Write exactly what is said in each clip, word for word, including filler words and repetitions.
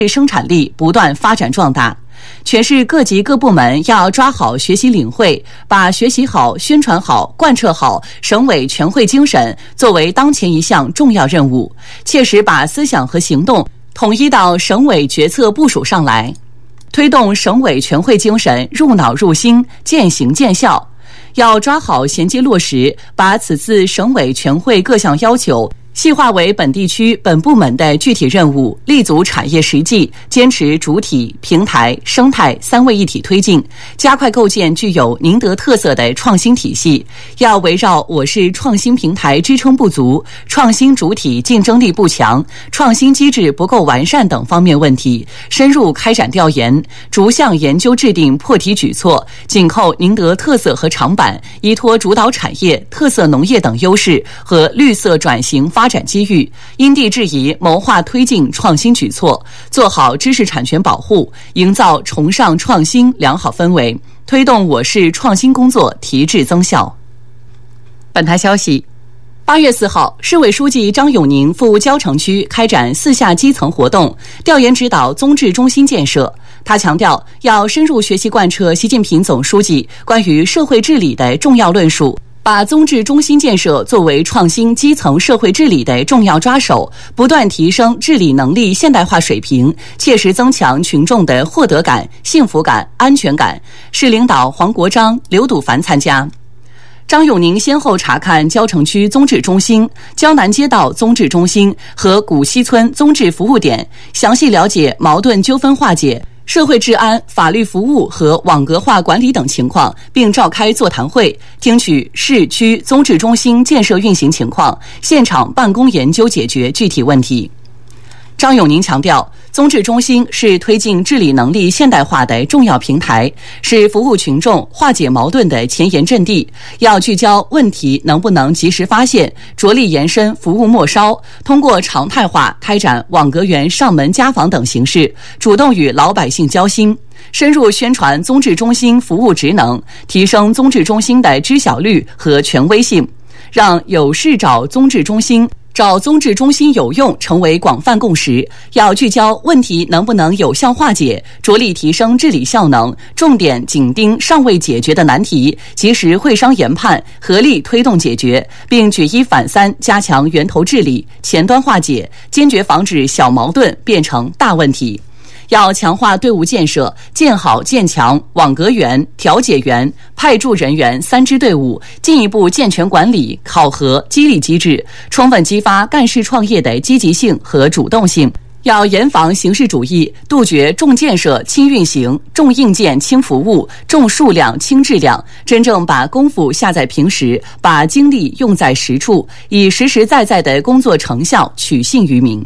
生产力不断发展壮大。全市各级各部门要抓好学习领会，把学习好、宣传好、贯彻好省委全会精神作为当前一项重要任务，切实把思想和行动统一到省委决策部署上来，推动省委全会精神入脑入心、见行见效。要抓好衔接落实，把此次省委全会各项要求细化为本地区本部门的具体任务，立足产业实际，坚持主体、平台、生态三位一体推进，加快构建具有宁德特色的创新体系。要围绕我市创新平台支撑不足、创新主体竞争力不强、创新机制不够完善等方面问题，深入开展调研，逐项研究制定破题举措，紧扣宁德特色和长板，依托主导产业、特色农业等优势和绿色转型发展机遇，因地制宜谋划推进创新举措，做好知识产权保护，营造崇尚创新良好氛围，推动我市创新工作提质增效。本台消息，八月四号，市委书记张永宁赴蕉城区开展四下基层活动，调研指导综治中心建设。他强调，要深入学习贯彻习近平总书记关于社会治理的重要论述，把综治中心建设作为创新基层社会治理的重要抓手，不断提升治理能力现代化水平，切实增强群众的获得感、幸福感、安全感。市领导黄国章、刘笃凡参加。张永宁先后查看蕉城区综治中心、蕉南街道综治中心和古西村综治服务点，详细了解矛盾纠纷化解、社会治安、法律服务和网格化管理等情况，并召开座谈会，听取市区综治中心建设运行情况，现场办公研究解决具体问题。张永宁强调，综治中心是推进治理能力现代化的重要平台，是服务群众、化解矛盾的前沿阵地。要聚焦问题能不能及时发现，着力延伸服务末梢，通过常态化开展网格员上门家访等形式，主动与老百姓交心，深入宣传综治中心服务职能，提升综治中心的知晓率和权威性，让有事找综治中心、找综治中心有用成为广泛共识。要聚焦问题能不能有效化解，着力提升治理效能，重点紧盯尚未解决的难题，及时会商研判，合力推动解决，并举一反三，加强源头治理、前端化解，坚决防止小矛盾变成大问题。要强化队伍建设，建好建强网格员、调解员、派驻人员三支队伍，进一步健全管理、考核、激励机制，充分激发干事创业的积极性和主动性。要严防形式主义，杜绝重建设轻运行、重硬件轻服务、重数量轻质量，真正把功夫下在平时，把精力用在实处，以实实在在的工作成效取信于民。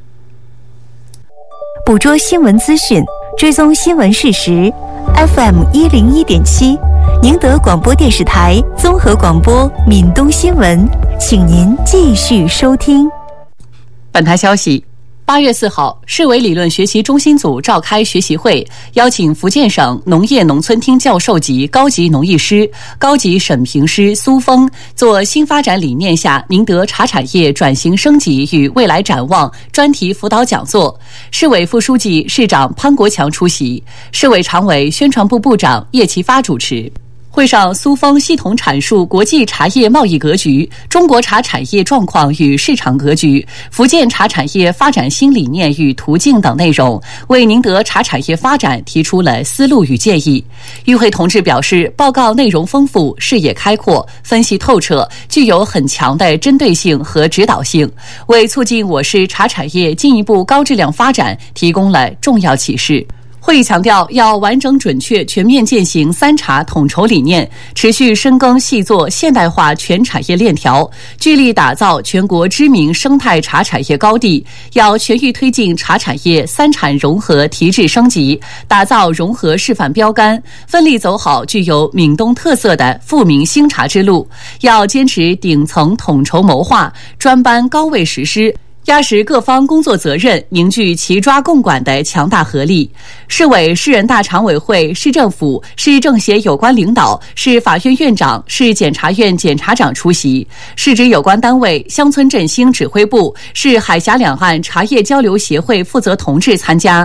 捕捉新闻资讯，追踪新闻事实。F M 一零一点七，宁德广播电视台综合广播闽东新闻，请您继续收听。 本台消息，八月四号，市委理论学习中心组召开学习会，邀请福建省农业农村厅教授级高级农艺师、高级审评师苏峰做新发展理念下宁德茶产业转型升级与未来展望专题辅导讲座。市委副书记、市长潘国强出席，市委常委、宣传部部长叶其发主持。会上，苏峰系统阐述国际茶叶贸易格局、中国茶产业状况与市场格局、福建茶产业发展新理念与途径等内容，为宁德茶产业发展提出了思路与建议。与会同志表示，报告内容丰富、视野开阔、分析透彻，具有很强的针对性和指导性，为促进我市茶产业进一步高质量发展提供了重要启示。会议强调，要完整准确全面践行三茶统筹理念，持续深耕细作现代化全产业链条，聚力打造全国知名生态茶产业高地。要全域推进茶产业三产融合提质升级，打造融合示范标杆，奋力走好具有闽东特色的富民兴茶之路。要坚持顶层统筹谋划，专班高位实施，压实各方工作责任，凝聚齐抓共管的强大合力。市委、市人大常委会、市政府、市政协有关领导、市法院院长、市检察院检察长出席，市直有关单位、乡村振兴指挥部、市海峡两岸茶叶交流协会负责同志参加。